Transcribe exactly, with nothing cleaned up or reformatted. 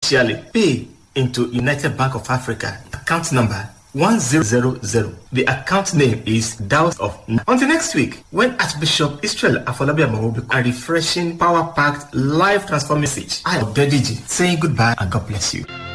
officially pay into United Bank of Africa. Account number one zero zero zero. The account name is Dows of N. Until next week, when Archbishop Israel Afolabi Amawo will be a refreshing, power-packed, life-transforming message. I am Dediji saying goodbye and God bless you.